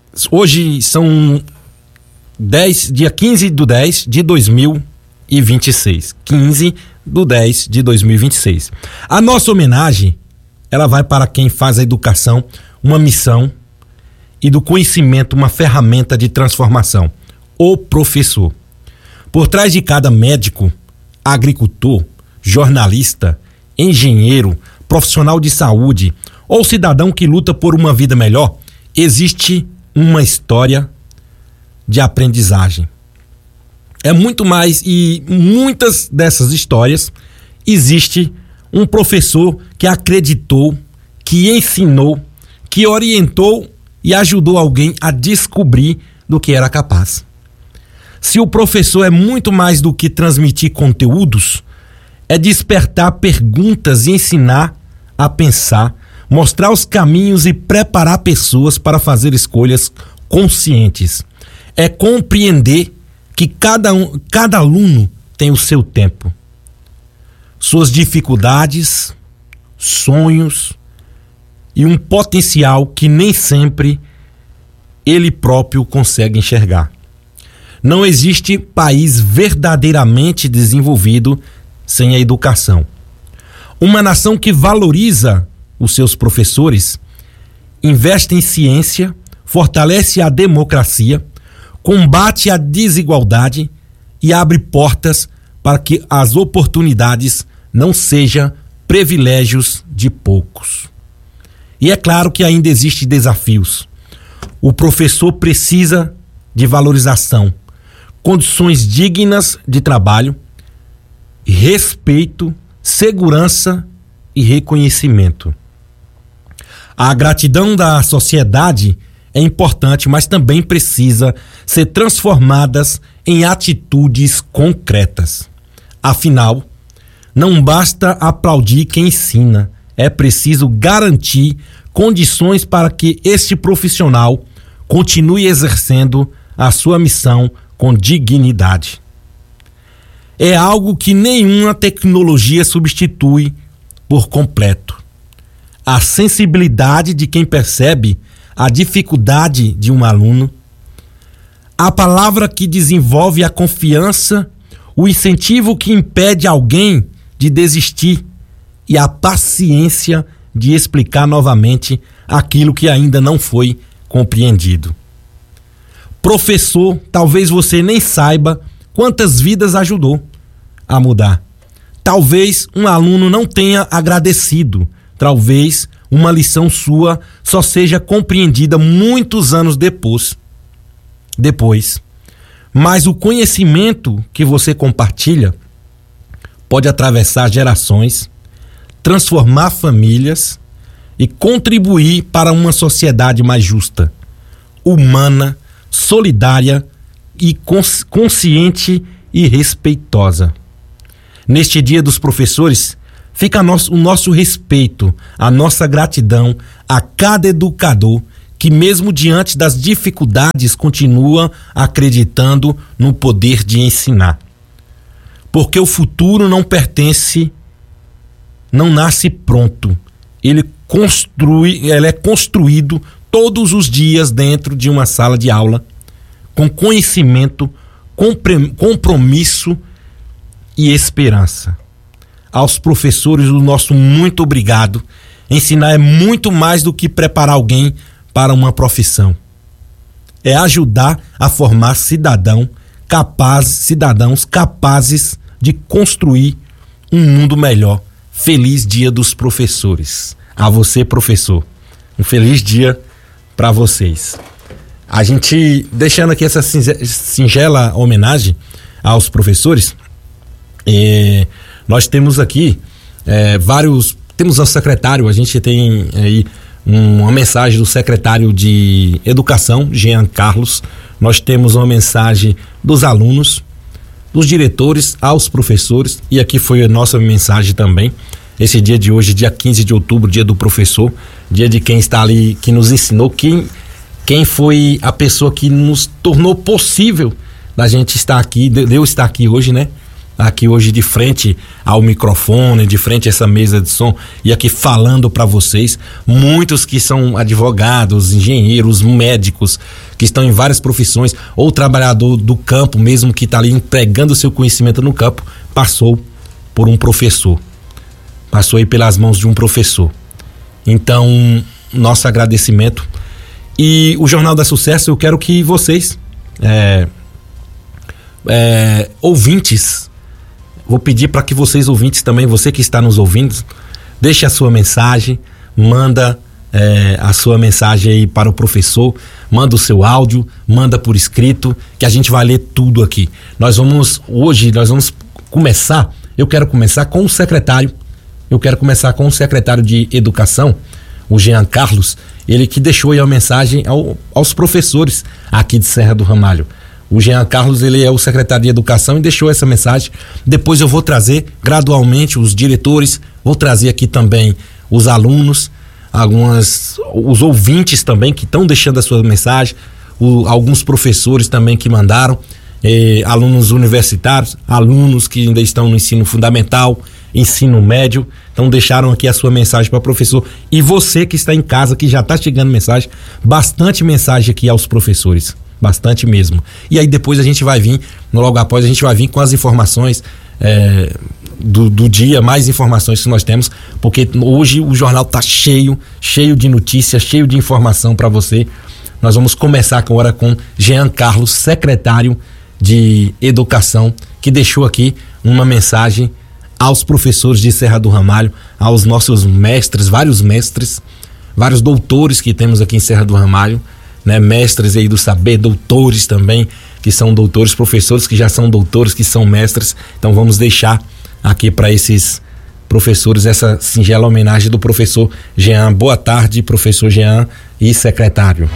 Hoje são dia 15/10 de 2026. 15/10 de 2026. A nossa homenagem, ela vai para quem faz a educação uma missão e do conhecimento uma ferramenta de transformação. O professor. Por trás de cada médico, agricultor, jornalista, engenheiro, profissional de saúde ou cidadão que luta por uma vida melhor, existe uma história de aprendizagem. É muito mais, e muitas dessas histórias existe um professor que acreditou, que ensinou, que orientou e ajudou alguém a descobrir do que era capaz. Se o professor é muito mais do que transmitir conteúdos, é despertar perguntas e ensinar a pensar, mostrar os caminhos e preparar pessoas para fazer escolhas conscientes. É compreender que cada aluno tem o seu tempo, suas dificuldades, sonhos e um potencial que nem sempre ele próprio consegue enxergar. Não existe país verdadeiramente desenvolvido sem a educação. Uma nação que valoriza os seus professores, investe em ciência, fortalece a democracia, combate a desigualdade e abre portas para que as oportunidades não sejam privilégios de poucos. E é claro que ainda existem desafios. O professor precisa de valorização, condições dignas de trabalho, respeito, segurança e reconhecimento. A gratidão da sociedade é importante, mas também precisa ser transformadas em atitudes concretas. Afinal, não basta aplaudir quem ensina, é preciso garantir condições para que este profissional continue exercendo a sua missão com dignidade. É algo que nenhuma tecnologia substitui por completo. A sensibilidade de quem percebe a dificuldade de um aluno, a palavra que desenvolve a confiança, o incentivo que impede alguém de desistir e a paciência de explicar novamente aquilo que ainda não foi compreendido. Professor, talvez você nem saiba quantas vidas ajudou a mudar. Talvez um aluno não tenha agradecido. Talvez uma lição sua só seja compreendida muitos anos depois. Mas o conhecimento que você compartilha pode atravessar gerações, transformar famílias e contribuir para uma sociedade mais justa, humana, solidária e consciente e respeitosa. Neste Dia dos Professores, fica o nosso respeito, a nossa gratidão a cada educador que, mesmo diante das dificuldades, continua acreditando no poder de ensinar. Porque o futuro não nasce pronto. Ele é construído todos os dias dentro de uma sala de aula, com conhecimento, compromisso e esperança. Aos professores, o nosso muito obrigado. Ensinar é muito mais do que preparar alguém para uma profissão. É ajudar a formar cidadãos capazes de construir um mundo melhor. Feliz Dia dos Professores. A você, professor. Um feliz dia para vocês. A gente, deixando aqui essa singela homenagem aos professores, nós temos aqui temos o secretário, a gente tem aí uma mensagem do secretário de Educação, Jean Carlos. Nós temos uma mensagem dos alunos, dos diretores, aos professores, e aqui foi a nossa mensagem também. Esse dia de hoje, dia 15 de outubro, dia do professor, dia de quem está ali, que nos ensinou, quem foi a pessoa que nos tornou possível da gente estar aqui, de eu estar aqui hoje, né? aqui hoje de frente ao microfone, de frente a essa mesa de som e aqui falando para vocês, muitos que são advogados, engenheiros, médicos, que estão em várias profissões, ou trabalhador do campo mesmo, que está ali empregando o seu conhecimento no campo, passou por um professor, passou aí pelas mãos de um professor. Então, nosso agradecimento. E o Jornal da Sucesso, eu quero que vocês, ouvintes, vou pedir para que vocês ouvintes também, você que está nos ouvindo, deixe a sua mensagem, manda a sua mensagem aí para o professor, manda o seu áudio, manda por escrito, que a gente vai ler tudo aqui. Hoje nós vamos começar, eu quero começar com o secretário de Educação, o Jean Carlos, ele que deixou aí a mensagem aos professores aqui de Serra do Ramalho. O Jean Carlos, ele é o secretário de Educação e deixou essa mensagem. Depois eu vou trazer gradualmente os diretores, vou trazer aqui também os alunos, os ouvintes também que estão deixando a sua mensagem, alguns professores também que mandaram, alunos universitários, alunos que ainda estão no ensino fundamental, ensino médio, então deixaram aqui a sua mensagem para o professor. E você que está em casa, que já está chegando mensagem, bastante mensagem aqui aos professores, bastante mesmo. E aí depois a gente vai vir, logo após a gente vai vir com as informações do dia, mais informações que nós temos, porque hoje o jornal está cheio de notícias, cheio de informação para você. Nós vamos começar agora com Jean Carlos, secretário de Educação, que deixou aqui uma mensagem aos professores de Serra do Ramalho, aos nossos mestres, vários doutores que temos aqui em Serra do Ramalho, né? Mestres aí do saber, doutores também, que são doutores, professores que já são doutores, que são mestres. Então vamos deixar aqui para esses professores essa singela homenagem do professor Jean. Boa tarde, professor Jean e secretário.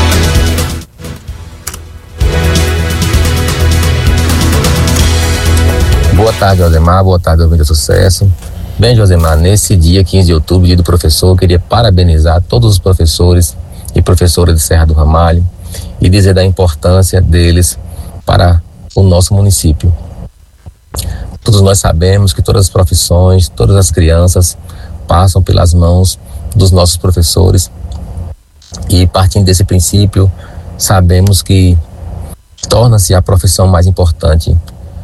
Boa tarde, Josemar. Boa tarde, ouvinte do Sucesso. Bem, Josemar, nesse dia 15 de outubro, dia do professor, eu queria parabenizar todos os professores e professoras de Serra do Ramalho e dizer da importância deles para o nosso município. Todos nós sabemos que todas as profissões, todas as crianças passam pelas mãos dos nossos professores e, partindo desse princípio, sabemos que torna-se a profissão mais importante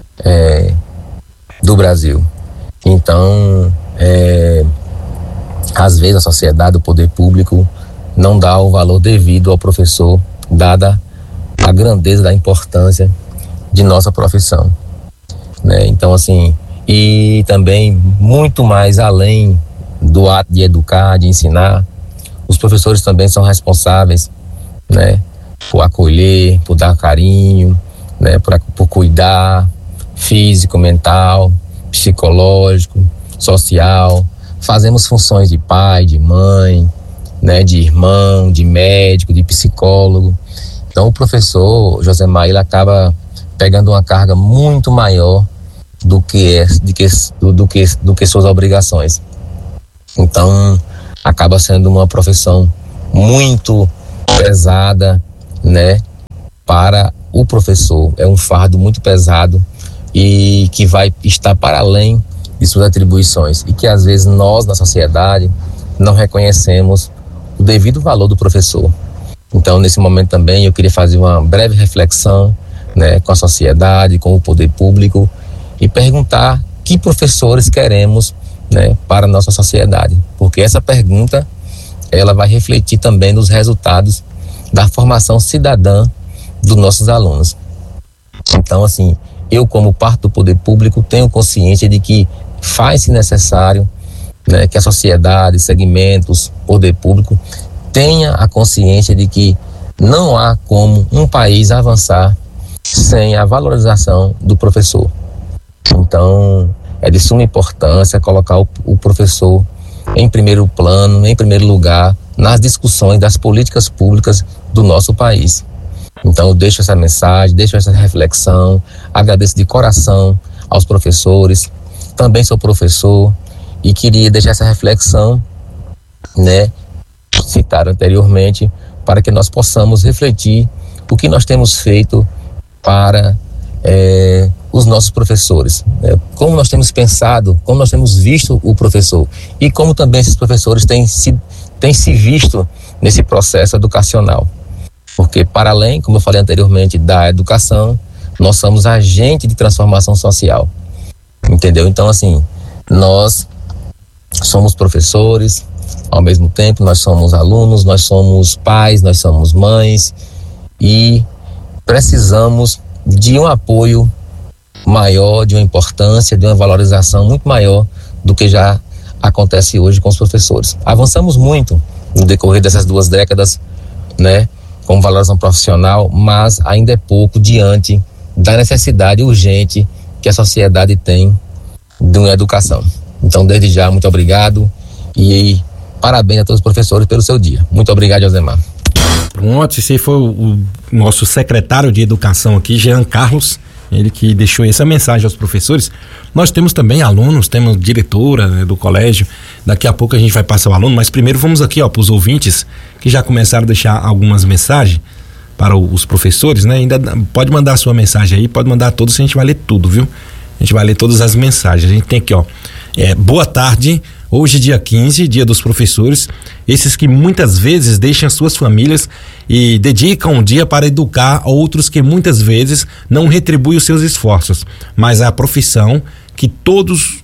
do Brasil. Então, às vezes a sociedade, o poder público não dá o valor devido ao professor, dada a grandeza da importância de nossa profissão, né? Então, assim, e também muito mais além do ato de educar, de ensinar, os professores também são responsáveis, né, por acolher, por dar carinho, né, por cuidar físico, mental, psicológico, social. Fazemos funções de pai, de mãe, né, de irmão, de médico, de psicólogo. Então o professor Josemar, ele acaba pegando uma carga muito maior do que suas obrigações. Então acaba sendo uma profissão muito pesada, né, para o professor. É um fardo muito pesado e que vai estar para além de suas atribuições e que às vezes nós na sociedade não reconhecemos o devido valor do professor. Então, nesse momento também eu queria fazer uma breve reflexão, né, com a sociedade, com o poder público e perguntar que professores queremos, né, para a nossa sociedade, porque essa pergunta ela vai refletir também nos resultados da formação cidadã dos nossos alunos. Então, assim, eu, como parte do poder público, tenho consciência de que faz-se necessário, né, que a sociedade, segmentos, poder público tenha a consciência de que não há como um país avançar sem a valorização do professor. Então, é de suma importância colocar o professor em primeiro plano, em primeiro lugar, nas discussões das políticas públicas do nosso país. Então eu deixo essa mensagem, deixo essa reflexão, agradeço de coração aos professores, também sou professor e queria deixar essa reflexão, né, citada anteriormente, para que nós possamos refletir o que nós temos feito para os nossos professores, como nós temos pensado, como nós temos visto o professor e como também esses professores têm se visto nesse processo educacional. Porque para além, como eu falei anteriormente, da educação, nós somos agente de transformação social, entendeu? Então, assim, nós somos professores, ao mesmo tempo nós somos alunos, nós somos pais, nós somos mães e precisamos de um apoio maior, de uma importância, de uma valorização muito maior do que já acontece hoje com os professores. Avançamos muito no decorrer dessas 2 décadas, né, com valorização profissional, mas ainda é pouco diante da necessidade urgente que a sociedade tem de uma educação. Então, desde já, muito obrigado e parabéns a todos os professores pelo seu dia. Muito obrigado, Josemar. Pronto, esse foi o nosso secretário de Educação aqui, Jean Carlos, ele que deixou essa mensagem aos professores. Nós temos também alunos, temos diretora, né, do colégio, daqui a pouco a gente vai passar o aluno, mas primeiro vamos aqui, para os ouvintes que já começaram a deixar algumas mensagens para os professores, né? Ainda pode mandar a sua mensagem aí, pode mandar todos, a gente vai ler tudo, viu? A gente vai ler todas as mensagens. A gente tem aqui, boa tarde, hoje dia 15, dia dos professores, esses que muitas vezes deixam suas famílias e dedicam um dia para educar outros que muitas vezes não retribuem os seus esforços, mas a profissão que todos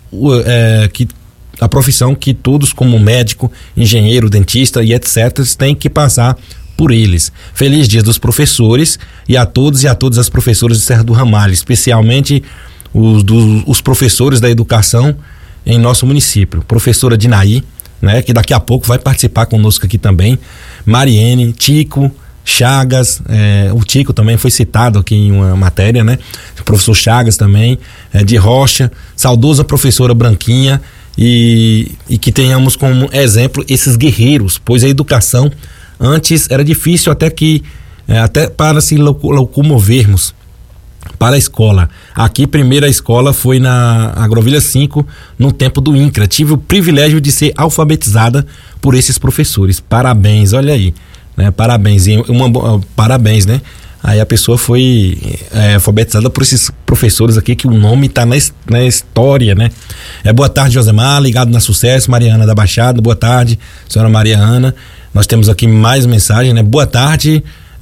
como médico, engenheiro, dentista e etc têm que passar por eles. Feliz dia dos professores e a todos as professoras de Serra do Ramalho, especialmente os professores da educação em nosso município. Professora Dinaí, né, que daqui a pouco vai participar conosco aqui também, Mariene, Tico, Chagas, o Tico também foi citado aqui em uma matéria, né? O professor Chagas também, de Rocha, saudosa professora Branquinha, e que tenhamos como exemplo esses guerreiros, pois a educação antes era difícil até para se locomovermos para a escola. Aqui, primeira escola foi na Agrovilha 5, no tempo do INCRA. Tive o privilégio de ser alfabetizada por esses professores. Parabéns, olha aí, né? Parabéns, parabéns, né? Aí a pessoa foi alfabetizada por esses professores aqui, que o nome tá na história, né? Boa tarde, Josemar, ligado na Sucesso, Mariana da Baixada, boa tarde, senhora Maria Ana. Nós temos aqui mais mensagem, né? Boa tarde,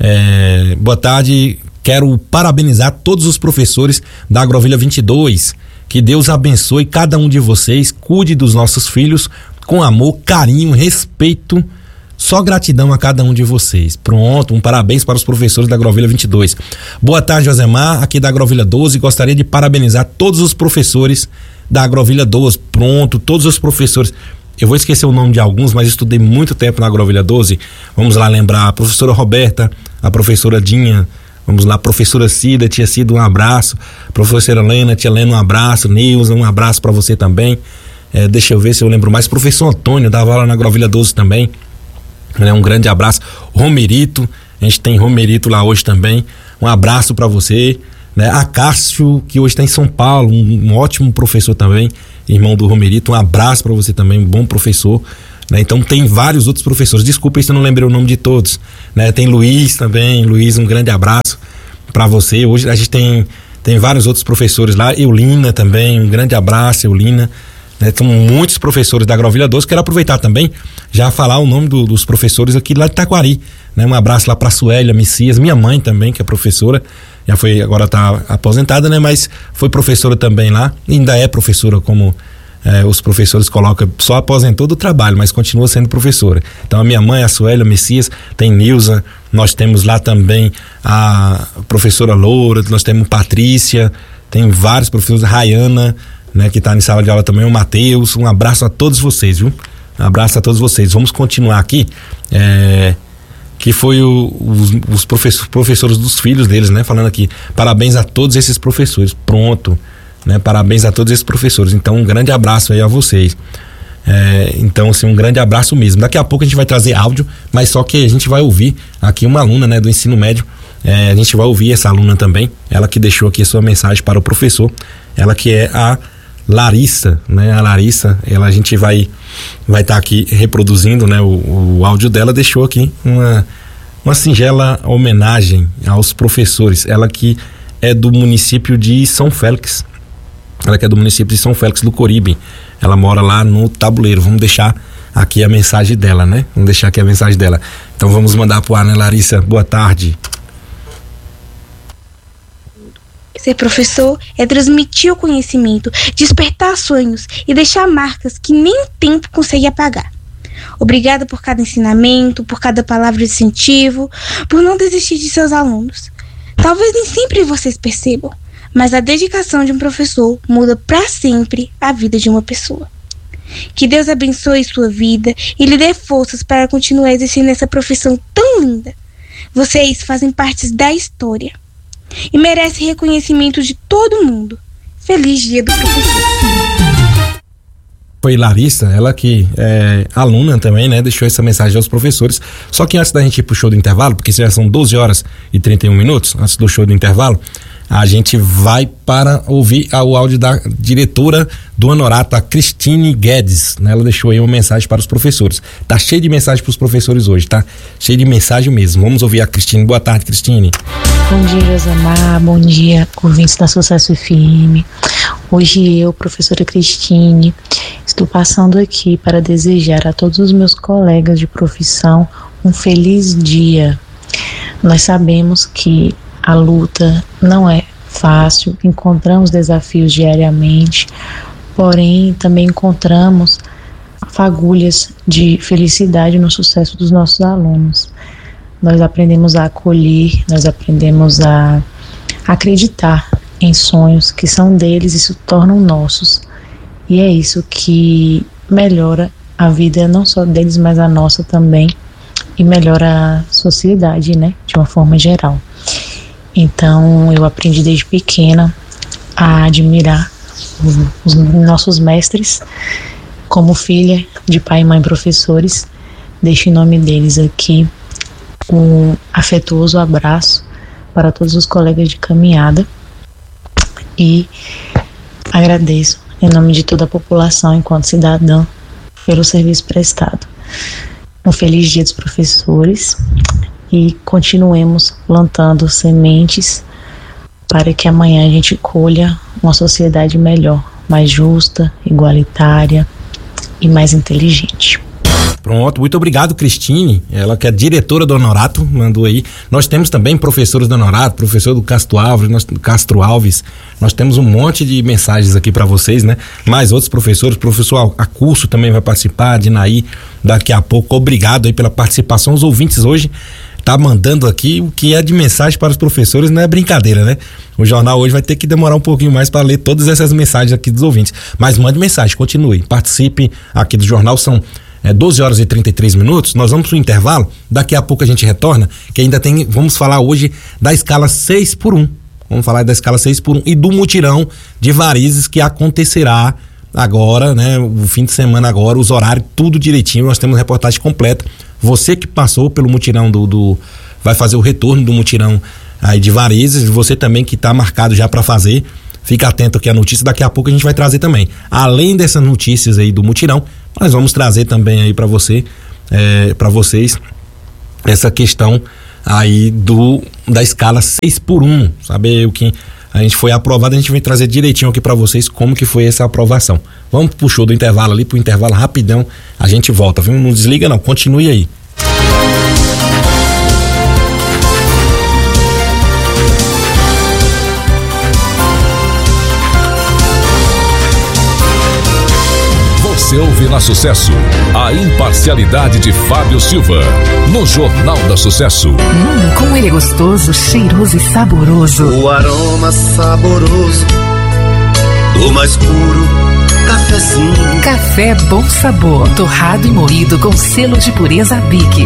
quero parabenizar todos os professores da Agrovilha 22, que Deus abençoe cada um de vocês, cuide dos nossos filhos com amor, carinho, respeito, só gratidão a cada um de vocês. Pronto, parabéns para os professores da Agrovilha 22. Boa tarde, Josemar, aqui da Agrovilha 12, gostaria de parabenizar todos os professores da Agrovilha 12. Pronto, todos os professores. Eu vou esquecer o nome de alguns, mas estudei muito tempo na Agrovilha 12. Vamos lá lembrar a professora Roberta, a professora Dinha, vamos lá, professora Cida, tia Cida, um abraço. Professora Helena, tia Helena, um abraço. Nilza, um abraço para você também. Deixa eu ver se eu lembro mais. Professor Antônio, dava aula na Agrovilha 12 também. Um grande abraço. Romerito, a gente tem Romerito lá hoje também. Um abraço para você. Né? A Cássio, que hoje está em São Paulo, um ótimo professor também, irmão do Romerito. Um abraço para você também, um bom professor. Né? Então tem vários outros professores. Desculpa se eu não lembrei o nome de todos. Né? Tem Luiz também. Luiz, um grande abraço para você. Hoje a gente tem vários outros professores lá. Eulina também, um grande abraço, Eulina. São muitos professores da Agrovilha 12. Quero aproveitar também, já falar o nome dos professores aqui lá de Taquari, né? Um abraço lá para Suélia Messias, minha mãe também, que é professora, já foi, agora está aposentada, né? Mas foi professora também lá, ainda é professora, como os professores colocam, só aposentou do trabalho, mas continua sendo professora. Então a minha mãe, a Suélia Messias, tem Nilza, nós temos lá também a professora Loura, nós temos Patrícia, tem vários professores, Rayana, né, que está em sala de aula também, o Matheus. Um abraço a todos vocês, viu? Um abraço a todos vocês. Vamos continuar aqui, que foi os professores dos filhos deles, né? Falando aqui, parabéns a todos esses professores. Pronto, né? Parabéns a todos esses professores. Então, um grande abraço aí a vocês. Então, assim, um grande abraço mesmo. Daqui a pouco a gente vai trazer áudio, mas só que a gente vai ouvir aqui uma aluna, né, do ensino médio. A gente vai ouvir essa aluna também, ela que deixou aqui a sua mensagem para o professor, ela que é a Larissa, né? A Larissa, a gente vai estar aqui reproduzindo, né, o áudio dela. Deixou aqui uma singela homenagem aos professores. Ela que é do município de São Félix. Ela que é do município de São Félix do Coribe. Ela mora lá no Tabuleiro. Vamos deixar aqui a mensagem dela, né? Vamos deixar aqui a mensagem dela. Então vamos mandar pro ar, né, Larissa? Boa tarde. Ser professor é transmitir o conhecimento, despertar sonhos e deixar marcas que nem o tempo consegue apagar. Obrigada por cada ensinamento, por cada palavra de incentivo, por não desistir de seus alunos. Talvez nem sempre vocês percebam, mas a dedicação de um professor muda para sempre a vida de uma pessoa. Que Deus abençoe sua vida e lhe dê forças para continuar exercendo essa profissão tão linda. Vocês fazem parte da história e merecem reconhecimento de todo mundo. Feliz Dia do Professor. Foi Larissa, ela que é aluna também, né? Deixou essa mensagem aos professores. Só que antes da gente ir pro show do intervalo, porque já são 12 horas e 31 minutos, antes do show do intervalo, a gente vai para ouvir o áudio da diretora do Honorato, a Cristine Guedes, né? Ela deixou aí uma mensagem para os professores. Tá cheio de mensagem para os professores hoje, tá? Cheio de mensagem mesmo. Vamos ouvir a Cristine. Boa tarde, Cristine. Bom dia, Josemar. Bom dia, ouvintes da Sucesso FM. Hoje eu, professora Cristine, estou passando aqui para desejar a todos os meus colegas de profissão um feliz dia. Nós sabemos que a luta não é fácil, encontramos desafios diariamente, porém também encontramos fagulhas de felicidade no sucesso dos nossos alunos. Nós aprendemos a acolher, nós aprendemos a acreditar em sonhos que são deles e se tornam nossos. E é isso que melhora a vida não só deles, mas a nossa também, e melhora a sociedade, né, de uma forma geral. Então eu aprendi desde pequena a admirar os nossos mestres. Como filha de pai e mãe professores, deixo em nome deles aqui um afetuoso abraço para todos os colegas de caminhada e agradeço em nome de toda a população enquanto cidadã pelo serviço prestado. Um feliz dia dos professores e continuemos plantando sementes para que amanhã a gente colha uma sociedade melhor, mais justa, igualitária e mais inteligente. Pronto, muito obrigado, Cristine, ela que é diretora do Honorato, mandou aí. Nós temos também professores do Honorato, professor do Castro Alves, nós temos um monte de mensagens aqui para vocês, né? Mais outros professores, professor Acurso também vai participar, Dinaí, daqui a pouco. Obrigado aí pela participação, os ouvintes hoje tá mandando aqui o que é de mensagem para os professores, não é brincadeira, né? O jornal hoje vai ter que demorar um pouquinho mais para ler todas essas mensagens aqui dos ouvintes, mas mande mensagem, continue, participe aqui do jornal. São 12 horas e 33 minutos, nós vamos pro intervalo, daqui a pouco a gente retorna, que ainda tem, vamos falar hoje da escala 6x1, vamos falar da escala 6x1 e do mutirão de varizes que acontecerá agora, né, o fim de semana agora, os horários, tudo direitinho, nós temos reportagem completa. Você que passou pelo mutirão vai fazer o retorno do mutirão aí de varizes, você também que tá marcado já para fazer, fica atento aqui à notícia, daqui a pouco a gente vai trazer também, além dessas notícias aí do mutirão, nós vamos trazer também aí para vocês essa questão aí da escala 6x1, saber o que a gente foi aprovado, a gente vem trazer direitinho aqui para vocês como que foi essa aprovação. Vamos pro show do intervalo ali, pro intervalo rapidão, a gente volta, viu? Não desliga não, continue aí. Você ouve na Sucesso a imparcialidade de Fábio Silva no Jornal da Sucesso. Como ele é gostoso, cheiroso e saboroso. O aroma saboroso do mais puro cafezinho. Café Bom Sabor, torrado e moído com selo de pureza Bic.